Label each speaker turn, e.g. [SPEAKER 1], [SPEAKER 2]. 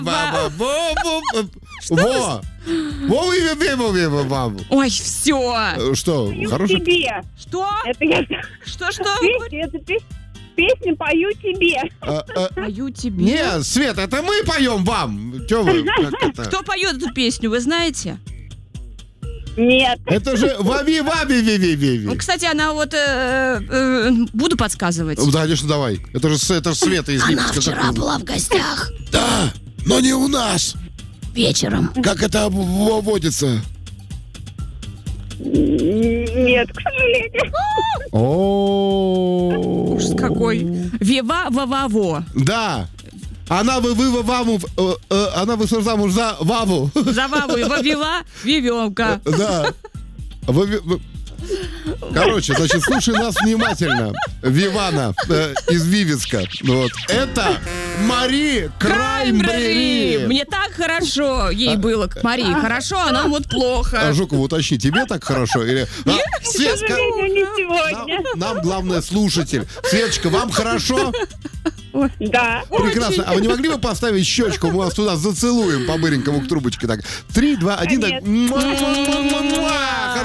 [SPEAKER 1] Во! Во!
[SPEAKER 2] Ой, все.
[SPEAKER 1] Что, хороший?
[SPEAKER 3] Тебе.
[SPEAKER 2] Что?
[SPEAKER 3] Это я...
[SPEAKER 2] Что?
[SPEAKER 3] Это песню пою тебе.
[SPEAKER 2] Пою тебе.
[SPEAKER 1] Нет, Свет, это мы поем вам. Чё вы? Как это?
[SPEAKER 2] Кто поет эту песню, вы знаете?
[SPEAKER 3] Нет.
[SPEAKER 1] Это же Вави-Вави-Ви-Ви-Ви.
[SPEAKER 2] Ну, кстати, она вот... буду подсказывать.
[SPEAKER 1] Да, конечно, давай. Это же Света из
[SPEAKER 4] Она
[SPEAKER 1] Липецка.
[SPEAKER 4] вчера была в гостях
[SPEAKER 1] Да, но не у нас.
[SPEAKER 4] вечером.
[SPEAKER 1] Как это водится?
[SPEAKER 3] Нет, к сожалению.
[SPEAKER 1] О,
[SPEAKER 2] Ужас какой. Вива-ва-ва-во.
[SPEAKER 1] Да. Она она вышла замуж за Ваву.
[SPEAKER 2] За Ваву и вовела Вивенка.
[SPEAKER 1] Да. Короче, значит, слушай нас внимательно. Вивана из Вивеска. Вот. Это Мари Краймбрери.
[SPEAKER 2] Мне так хорошо ей было к Марии. Хорошо, а нам вот плохо.
[SPEAKER 1] Жукова, уточни, тебе так хорошо? Или...
[SPEAKER 3] К сожалению, не сегодня.
[SPEAKER 1] Нам главное слушатель. Светочка, вам хорошо?
[SPEAKER 3] Да.
[SPEAKER 1] Прекрасно. А вы не могли бы поставить щечку? Мы вас туда зацелуем по-быренькому к трубочке. Так. 3, 2, 1.
[SPEAKER 3] Конечно.